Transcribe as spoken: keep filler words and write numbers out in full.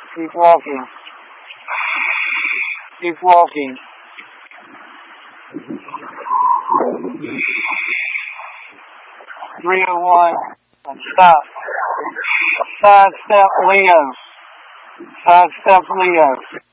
Keep walking. Keep walking. three oh one. Stop. Side step Leo. Side step Leo.